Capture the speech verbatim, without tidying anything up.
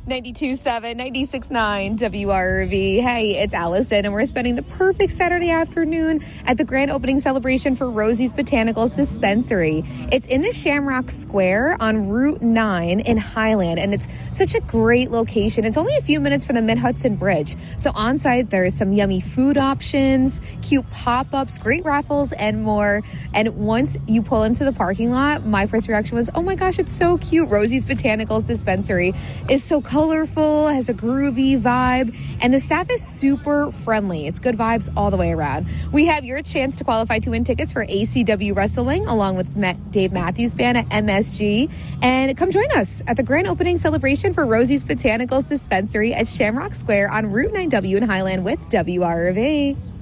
ninety-two point seven, ninety-six point nine W R V. Hey, it's Allison, and we're spending the perfect Saturday afternoon at the grand opening celebration for Rosie's Botanicals Dispensary. It's in the Shamrock Square on Route nine in Highland, and it's such a great location. It's only a few minutes from the Mid-Hudson Bridge. So on site, there's some yummy food options, cute pop-ups, great raffles, and more. And once you pull into the parking lot, my first reaction was, oh my gosh, it's so cute. Rosie's Botanicals Dispensary is so colorful, has a groovy vibe, and the staff is super friendly. It's good vibes all the way around. We have your chance to qualify to win tickets for A C W Wrestling along with Matt, Dave Matthews Band at M S G. And come join us at the grand opening celebration for Rosie's Botanicals Dispensary at Shamrock Square on Route nine W in Highland with W R V.